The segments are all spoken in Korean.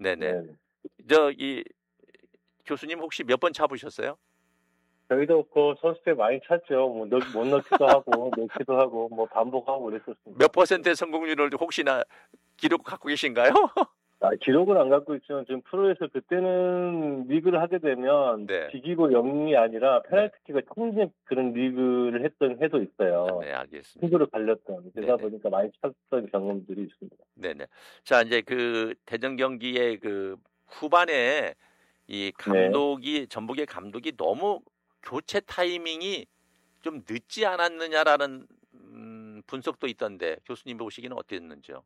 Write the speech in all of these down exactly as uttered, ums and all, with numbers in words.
네네. 네. 저 이 교수님 혹시 몇 번 차보셨어요? 저희도 그 선수 때 많이 찼죠. 뭐 넣, 못 넣기도 하고 넣기도 하고 뭐 반복하고 몇 그랬었습니다. 퍼센트의 성공률을 혹시나 기록 갖고 계신가요? 아, 기록은 안 갖고 있지만 지금 프로에서 그때는 리그를 하게 되면 네. 비기고 영이 아니라 네. 페널티킥을 청진 그런 리그를 했던 해도 아, 있어요. 네, 알겠습니다. 승부를 갈렸던. 그러다 네네. 보니까 많이 찼던 경험들이 있습니다. 네네. 자, 이제 그 대전 경기의 그 후반에 이 네. 감독이 전북의 감독이 너무 교체 타이밍이 좀 늦지 않았느냐라는 음, 분석도 있던데 교수님 보시기는 어땠는지요?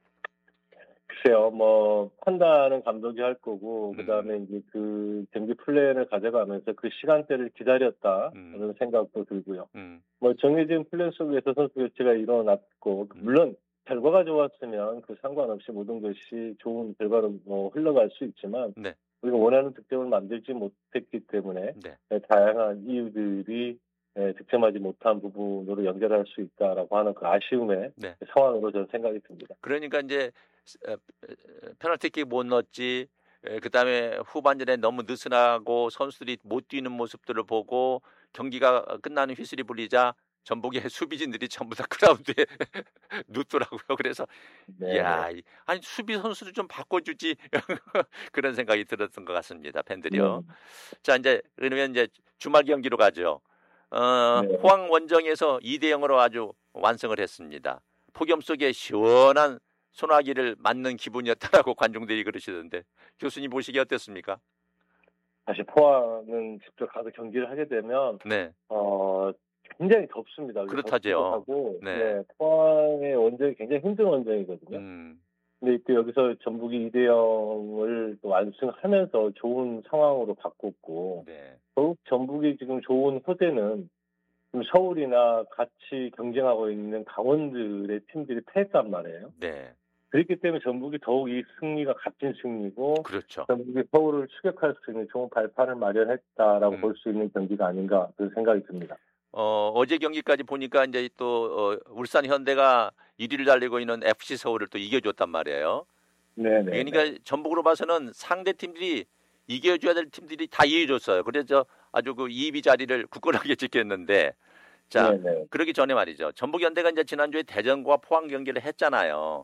글쎄요, 뭐, 판단은 감독이 할 거고, 그 음, 다음에 이제 그 경기 플랜을 가져가면서 그 시간대를 기다렸다, 음, 그런 생각도 들고요. 음, 뭐, 정해진 플랜 속에서 선수 교체가 일어났고, 음, 물론, 결과가 좋았으면 그 상관없이 모든 것이 좋은 결과로 뭐 흘러갈 수 있지만, 네, 우리가 원하는 득점을 만들지 못했기 때문에, 네, 다양한 이유들이 예, 득점하지 못한 부분으로 연결할 수 있다라고 하는 그 아쉬움의 네. 상황으로 저는 생각이 듭니다. 그러니까 이제 어, 어, 페널티킥 못 넣었지. 에, 그다음에 후반전에 너무 느슨하고 선수들이 못 뛰는 모습들을 보고 경기가 끝나는 휘슬이 불리자 전북의 수비진들이 전부 다 그라운드에 눕더라고요. 그래서 네네. 야, 이- 아니 수비 선수를 좀 바꿔주지 그런 생각이 들었던 것 같습니다. 팬들이요. 네. 자, 이제 그러면 이제 주말 경기로 가죠. 어, 네. 포항 원정에서 이 대 영으로 아주 완성을 했습니다. 폭염 속에 시원한 소나기를 맞는 기분이었다라고 관중들이 그러시던데 교수님 보시기 어땠습니까? 다시 포항은 직접 가서 경기를 하게 되면 네, 어 굉장히 덥습니다. 그게 덥기도 그렇다죠. 하고, 네, 네, 포항의 원정이 굉장히 힘든 원정이거든요. 음, 근데 또 여기서 전북이 이 대 영을 또 완승하면서 좋은 상황으로 바꿨고, 네, 더욱 전북이 지금 좋은 호재는 지금 서울이나 같이 경쟁하고 있는 강원들의 팀들이 패했단 말이에요. 네, 그렇기 때문에 전북이 더욱 이 승리가 값진 승리고, 그렇죠. 전북이 서울을 추격할 수 있는 좋은 발판을 마련했다라고 볼 음. 수 있는 경기가 아닌가 그런 생각이 듭니다. 어, 어제 경기까지 보니까 이제 또 어, 울산 현대가 일 위를 달리고 있는 에프씨 서울을 또 이겨줬단 말이에요. 네네네. 그러니까 전북으로 봐서는 상대 팀들이 이겨줘야 될 팀들이 다 이겨줬어요. 그래서 아주 그 이 위 자리를 굳건하게 지켰는데, 자, 네네. 그러기 전에 말이죠. 전북 현대가 이제 지난주에 대전과 포항 경기를 했잖아요.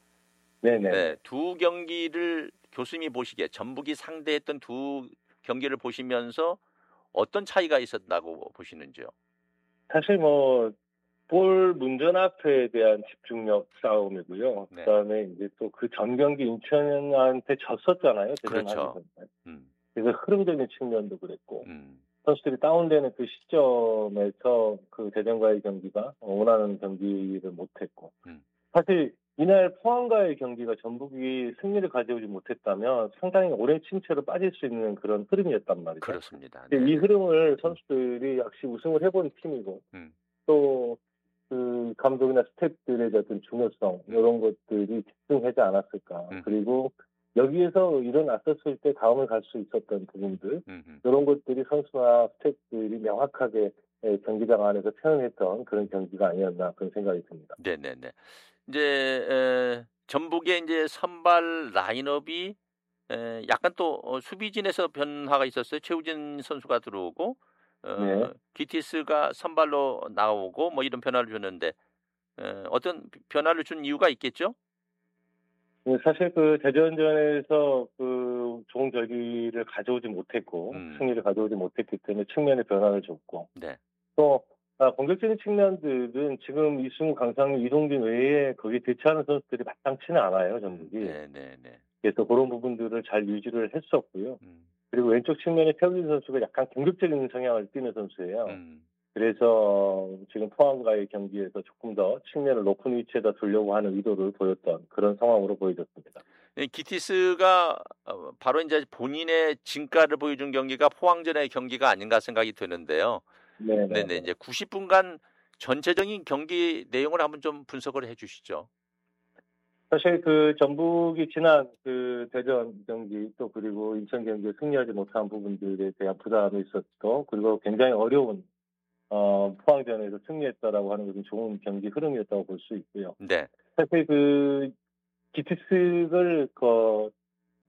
네, 네네네. 두 경기를 교수님이 보시기에 전북이 상대했던 두 경기를 보시면서 어떤 차이가 있었다고 보시는지요? 사실 뭐, 볼 문전 앞에 대한 집중력 싸움이고요. 그 네, 다음에 이제 또 그 전 경기 인천한테 졌었잖아요. 그렇죠. 대전하기는. 음, 그래서 흐름적인 측면도 그랬고, 음, 선수들이 다운되는 그 시점에서 그 대전과의 경기가 원하는 경기를 못했고, 음, 사실 이날 포항과의 경기가 전북이 승리를 가져오지 못했다면 상당히 오랜 침체로 빠질 수 있는 그런 흐름이었단 말이죠. 그렇습니다. 네, 근데 이 네. 흐름을 음, 선수들이 역시 우승을 해본 팀이고, 음, 또 그 감독이나 스태프들의 어떤 중요성 음, 이런 것들이 집중하지 않았을까. 음, 음, 그리고 여기에서 일어났었을 때 다음을 갈 수 있었던 부분들 음, 음. 이런 것들이 선수나 스태프들이 명확하게 예, 경기장 안에서 표현했던 그런 경기가 아니었나 그런 생각이 듭니다. 네네네. 이제 에, 전북의 이제 선발 라인업이 에, 약간 또 어, 수비진에서 변화가 있었어요. 최우진 선수가 들어오고 네. 어, 기티스가 선발로 나오고 뭐 이런 변화를 줬는데 에, 어떤 변화를 준 이유가 있겠죠? 네, 사실 그 대전전에서 그 좋은 결기를 가져오지 못했고 음, 승리를 가져오지 못했기 때문에 측면의 변화를 줬고 네, 또 아, 공격적인 측면들은 지금 이승우, 강상윤, 이동진 외에 거기에 대처하는 선수들이 마땅치는 않아요, 음, 전북이. 네, 네, 네, 그래서 그런 부분들을 잘 유지를 했었고요. 음, 그리고 왼쪽 측면에 태우진 선수가 약간 공격적인 성향을 띠는 선수예요. 음. 그래서 지금 포항과의 경기에서 조금 더 측면을 높은 위치에다 두려고 하는 의도를 보였던 그런 상황으로 보여졌습니다. 이 기티스가 어, 바로 이제 본인의 진가를 보여준 경기가 포항전의 경기가 아닌가 생각이 드는데요. 네네. 네네네. 이제 구십 분간 전체적인 경기 내용을 한번 좀 분석을 해 주시죠. 사실 그 전북이 지난 그 대전 경기 또 그리고 인천 경기에 승리하지 못한 부분들에 대한 부담이 있었고 그리고 굉장히 어려운 어, 포항전에서 승리했다라고 하는 것은 좋은 경기 흐름이었다고 볼 수 있고요. 네. 사실 그 기티스를 그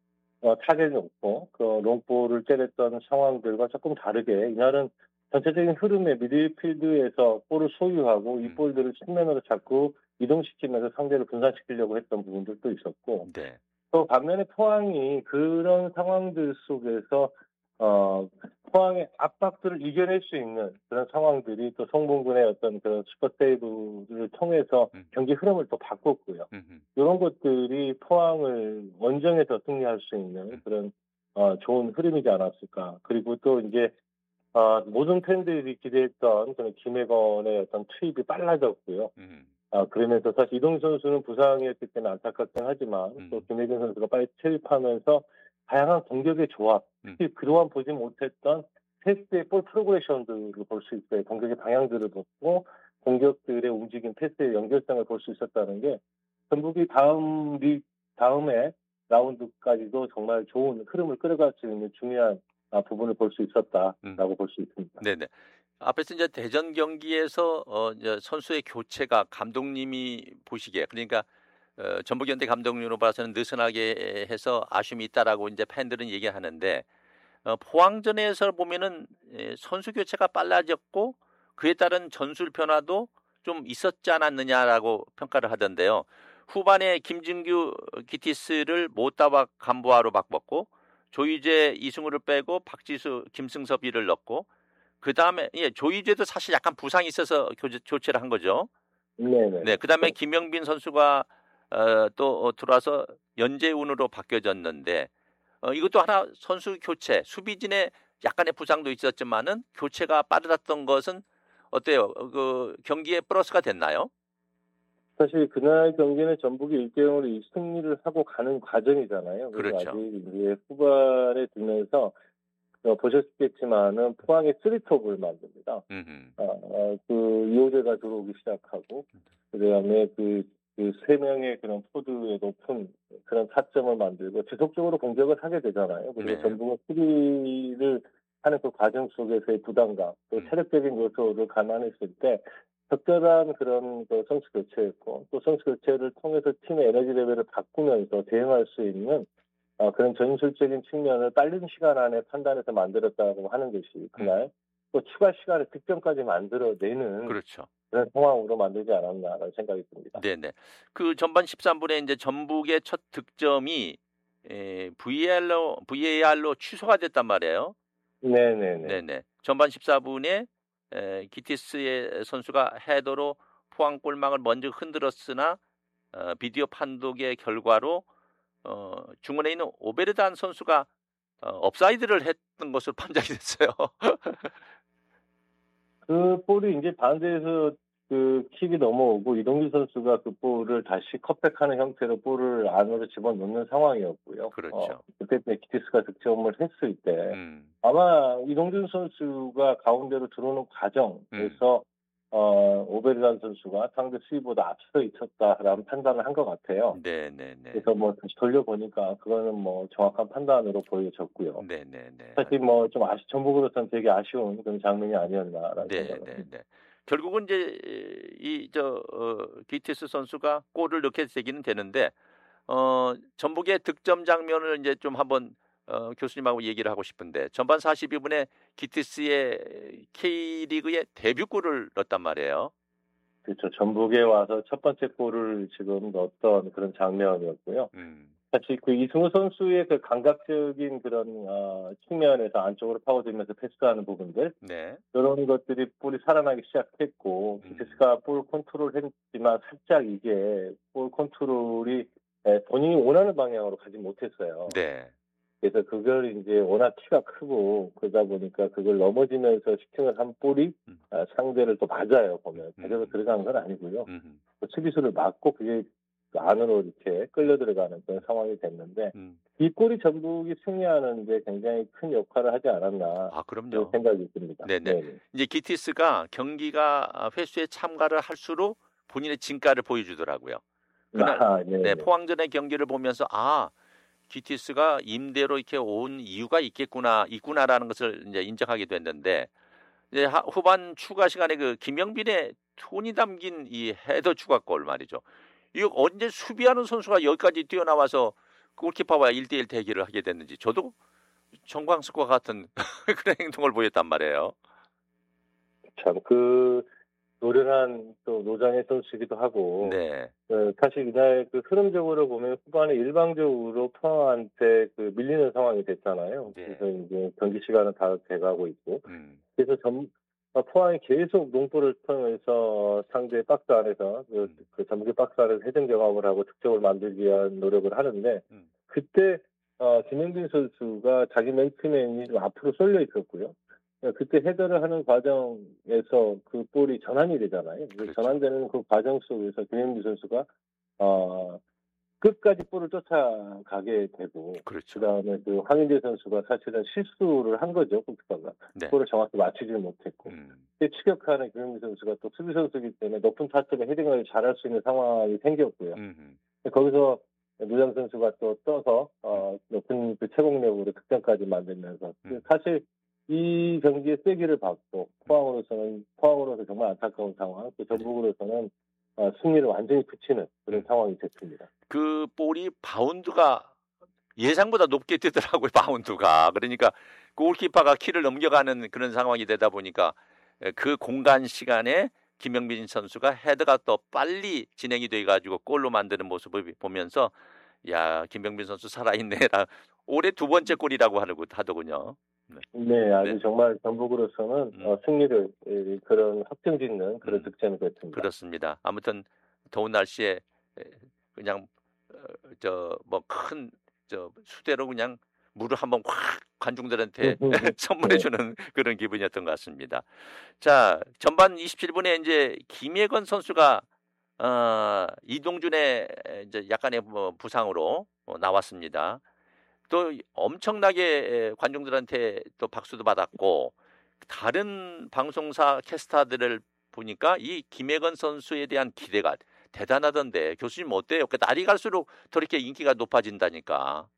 어, 타겟이 높고 그 롱볼을 때렸던 상황들과 조금 다르게 이날은 전체적인 흐름의 미드필드에서 볼을 소유하고 이 음. 볼들을 측면으로 자꾸 이동시키면서 상대를 분산시키려고 했던 부분들도 있었고 네. 또 반면에 포항이 그런 상황들 속에서 어, 포항의 압박들을 이겨낼 수 있는 그런 상황들이 또 송봉근의 어떤 그런 슈퍼 세이브를 통해서 음. 경기 흐름을 또 바꿨고요. 음흠. 이런 것들이 포항을 원정에서 승리할 수 있는 음. 그런 어, 좋은 흐름이지 않았을까. 그리고 또 이제 어, 모든 팬들이 기대했던 그런 김혜건의 어떤 투입이 빨라졌고요. 음. 아, 그러면서 사실 이동희 선수는 부상이었을 때는 안타깝긴 하지만 음. 또 김혜경 선수가 빨리 투입하면서 다양한 공격의 조합, 음. 특히 그동안 보지 못했던 패스의 볼 프로그레션들을 볼 수 있어요. 공격의 방향들을 보고 공격들의 움직임, 패스의 연결성을 볼 수 있었다는 게 전북이 다음 리 다음에 라운드까지도 정말 좋은 흐름을 끌어갈 수 있는 중요한 아, 부분을 볼 수 있었다라고 음. 볼 수 있습니다. 네네. 앞에서 이제 대전 경기에서 어, 이제 선수의 교체가 감독님이 보시기에 그러니까 어, 전북현대 감독님으로 봐서는 느슨하게 해서 아쉬움이 있다라고 이제 팬들은 얘기하는데 어, 포항전에서 보면은 예, 선수 교체가 빨라졌고 그에 따른 전술 변화도 좀 있었지 않았느냐라고 평가를 하던데요. 후반에 김진규 기티스를 모따박 간보아로 바꿨고 조이제 이승우를 빼고 박지수 김승섭이를 넣고 그 다음에 예, 조이제도 사실 약간 부상이 있어서 교체, 교체를 한 거죠. 네네. 네, 그 다음에 김영빈 선수가 어, 또 들어와서 연재운으로 바뀌어졌는데 어, 이것도 하나 선수 교체, 수비진의 약간의 부상도 있었지만은 교체가 빠르다던 것은 어때요? 어, 그 경기에 플러스가 됐나요? 사실 그날 경기는 전북이 일 대 영으로 이 승리를 하고 가는 과정이잖아요. 그래서 아직 그렇죠. 이제 후반에 들면서 어, 보셨겠지만은 포항의 쓰리톱을 만듭니다. 음흠. 어, 어, 그 이호재가 들어오기 시작하고 그다음에 그, 그 세 명의 그런 포드의 높은 그런 타점을 만들고 지속적으로 공격을 하게 되잖아요. 그리고 네. 전북은 수비를 하는 그 과정 속에서의 부담감, 또 음. 체력적인 요소를 감안했을 때 적절한 그런 그 선수 교체였고 또 선수 교체를 통해서 팀의 에너지 레벨을 바꾸면서 대응할 수 있는 어, 그런 전술적인 측면을 빠른 시간 안에 판단해서 만들었다고 하는 것이 그날 음. 또 추가 시간을 득점까지 만들어내는 그렇죠. 그런 상황으로 만들지 않았나라는 생각이 듭니다. 네네. 그 전반 십삼 분에 이제 전북의 첫 득점이 에, 브이알로 브이에이알로 취소가 됐단 말이에요. 네네네. 네네. 전반 십사 분에 에, 기티스의 선수가 헤더로 포항 골망을 먼저 흔들었으나 어, 비디오 판독의 결과로 어, 중원에 있는 오베르단 선수가 어, 업사이드를 했던 것으로 판정이 됐어요. 그 볼이 이제 반대에서 그 킥이 넘어오고 이동규 선수가 그 볼을 다시 컵백하는 형태로 볼을 안으로 집어넣는 상황이었고요. 어, 그렇죠. 그때 기티스가 득점을 했을 때 음, 아마 이동준 선수가 가운데로 들어오는 과정에서 어, 오베르단 선수가 상대 수비보다 앞서 있었다라는 판단을 한 것 같아요. 네네네. 그래서 뭐 다시 돌려보니까 그거는 뭐 정확한 판단으로 보여졌고요. 네네네. 사실 뭐 좀 아쉬, 전북으로서는 되게 아쉬운 그런 장면이 아니었나라는 생각을 합니다. 네네네. 결국은 이제 이 저 어, 기티스 선수가 골을 넣게 되기는 되는데 어, 전북의 득점 장면을 이제 좀 한번 어, 교수님하고 얘기를 하고 싶은데 전반 사십이 분에 기티스의 K리그의 데뷔골을 넣었단 말이에요. 그렇죠. 전북에 와서 첫 번째 골을 지금 넣었던 그런 장면이었고요. 음, 사실 그 이승우 선수의 그 감각적인 그런 어, 측면에서 안쪽으로 파고들면서 패스하는 부분들 네. 이런 것들이 볼이 살아나기 시작했고 음, 기테스가 볼 컨트롤했지만 살짝 이게 볼 컨트롤이 에, 본인이 원하는 방향으로 가지 못했어요. 네. 그래서 그걸 이제 워낙 키가 크고 그러다 보니까 그걸 넘어지면서 슈팅을 한 볼이 음, 아, 상대를 또 맞아요 보면 음, 제대로 들어간 건 아니고요. 음, 그 수비수를 맞고 그게 그 안으로 이렇게 끌려 들어가는 그런 상황이 됐는데 음. 이 골이 전북이 승리하는데 굉장히 큰 역할을 하지 않았나 아, 그런 그럼요. 생각이 듭니다. 네네. 네. 이제 기티스가 경기가 회수에 참가를 할수록 본인의 진가를 보여주더라고요. 그날 아, 네, 네, 네. 포항전의 경기를 보면서 아, 기티스가 임대로 이렇게 온 이유가 있겠구나, 있구나라는 것을 이제 인정하게 됐는데 이제 하- 후반 추가 시간에 그 김영빈의 손이 담긴 이 헤더 추가골 말이죠. 이거 언제 수비하는 선수가 여기까지 뛰어나와서 골키퍼와 일 대일 대결을 하게 됐는지 저도 정광석과 같은 그런 행동을 보였단 말이에요. 참, 그, 노련한 또 노장의 선수이기도 하고, 네. 어, 사실 이날 그 흐름적으로 보면 후반에 일방적으로 포항한테 그 밀리는 상황이 됐잖아요. 네. 그래서 이제 경기 시간은 다 돼가고 있고, 음. 그래서 점, 어, 포항이 계속 농구를 통해서 상대 박스 안에서 그, 음. 그 전북의 박스 안에서 회전 경합을 하고 득점을 만들기 위한 노력을 하는데, 음. 그때 어, 김영빈 선수가 자기 맨투맨이 좀 앞으로 쏠려 있었고요. 그때 헤더를 하는 과정에서 그 볼이 전환이 되잖아요. 그 그렇죠. 전환되는 그 과정 속에서 김영빈 선수가 어, 끝까지 볼을 쫓아가게 되고, 그렇죠. 그다음에 그 황인재 선수가 사실은 실수를 한 거죠, 골키퍼가. 네. 볼을 정확히 맞추지 못했고, 음. 그때 추격하는 김영빈 선수가 또 수비 선수이기 때문에 높은 타점에 헤딩을 잘할 수 있는 상황이 생겼고요. 음. 거기서 노장 선수가 또 떠서 어, 높은 그 채공력으로 득점까지 만들면서 음. 사실 이 경기의 세기를 받고 포항으로서는 포항으로서 정말 안타까운 상황, 또 전북으로서는 어, 승리를 완전히 붙이는 그런 음. 상황이 됐습니다. 그 볼이 바운드가 예상보다 높게 뛰더라고요. 바운드가. 그러니까 골키퍼가 키를 넘겨가는 그런 상황이 되다 보니까 그 공간 시간에 김영빈 선수가 헤드가 더 빨리 진행이 돼가지고 골로 만드는 모습을 보면서 야, 김영빈 선수 살아있네라. 올해 두 번째 골이라고 하더군요. 네, 네 아주 네. 정말 전북으로서는 음. 어, 승리를 에, 그런 확정짓는 그런 음. 득점이 됐습니다. 그렇습니다. 아무튼 더운 날씨에 그냥 저 뭐 큰 저 수대로 그냥 물을 한번 확 관중들한테 선물해주는 그런 기분이었던 것 같습니다. 자, 전반 이십칠 분에 이제 김예건 선수가 어, 이동준의 이제 약간의 뭐 부상으로 어, 나왔습니다. 또 엄청나게 관중들한테 또 박수도 받았고 다른 방송사 캐스터들을 보니까 이 김혜건 선수에 대한 기대가 대단하던데 교수님 어때요? 그 날이 갈수록 더 이렇게 인기가 높아진다니까.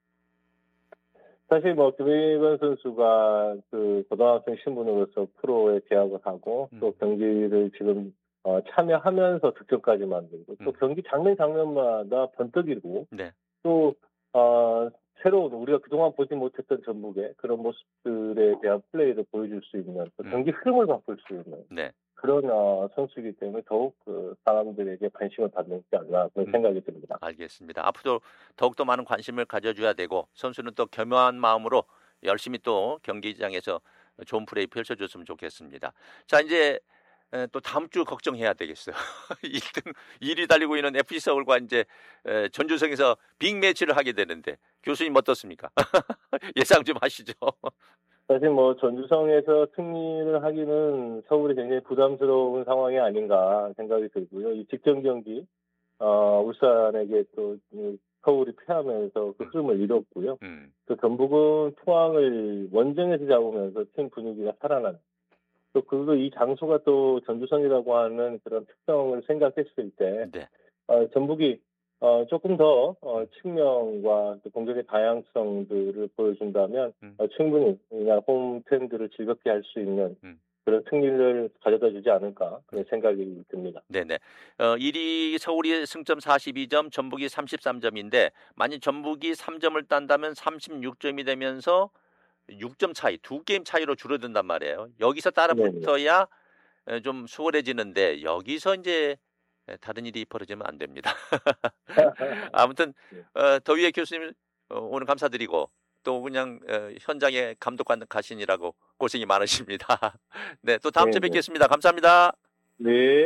사실 뭐 김혜건 선수가 그 고등학생 신분으로서 프로에 계약을 하고 또 음. 경기를 지금 어, 참여하면서 득점까지 만들고 또 음. 경기 장면 장면마다 번뜩이고 네. 또 어, 새로운 우리가 그동안 보지 못했던 전북의 그런 모습들에 대한 플레이를 보여줄 수 있는 또 경기 흐름을 바꿀 수 있는 네. 그런 어, 선수이기 때문에 더욱 그 사람들에게 관심을 받는 게 아니라 그런 음. 생각이 듭니다. 알겠습니다. 앞으로 더욱더 많은 관심을 가져줘야 되고 선수는 또 겸허한 마음으로 열심히 또 경기장에서 좋은 플레이 펼쳐줬으면 좋겠습니다. 자, 이제 에, 또 다음 주 걱정해야 되겠어요. 일 등 일 위 달리고 있는 에프씨 서울과 이제 에, 전주성에서 빅매치를 하게 되는데 교수님 어떻습니까? 예상 좀 하시죠. 사실 뭐 전주성에서 승리를 하기는 서울이 굉장히 부담스러운 상황이 아닌가 생각이 들고요. 이 직전 경기 어, 울산에게 또 서울이 패하면서 그 흐름을 잃었고요. 음. 또 전북은 포항을 원정에서 잡으면서 팀 분위기가 살아난. 또 그리고 이 장소가 또 전주성이라고 하는 그런 특성을 생각했을 때 네. 어, 전북이 어, 조금 더 어, 측면과 또 공격의 다양성들을 보여준다면 음. 어, 충분히 그냥 홈 팬들을 즐겁게 할 수 있는 음. 그런 승리를 가져다 주지 않을까 그런 생각이 듭니다. 네네. 어, 일 위 서울이 승점 사십이 점, 전북이 삼십삼 점인데 만약 전북이 삼 점을 딴다면 삼십육 점이 되면서 육 점 차이, 두 게임 차이로 줄어든단 말이에요. 여기서 따라붙어야 에, 좀 수월해지는데 여기서 이제 에, 다른 일이 벌어지면 안 됩니다. 아무튼 어, 더위에 교수님 어, 오늘 감사드리고 또 그냥 어, 현장에 감독관 가시느라고 고생이 많으십니다. 네, 또 다음 주에 네, 네. 뵙겠습니다. 감사합니다. 네.